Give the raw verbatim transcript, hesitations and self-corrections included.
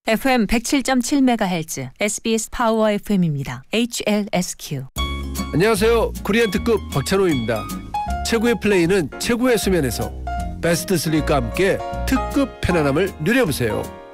에프엠 백칠 점 칠 메가헤르츠 에스비에스 파워 에프엠입니다. 에이치엘에스큐. 안녕하세요. 코리안 특급 박찬호입니다. 최고의 플레이는 최고의 수면에서 베스트 슬립과 함께 특급 편안함을 누려보세요.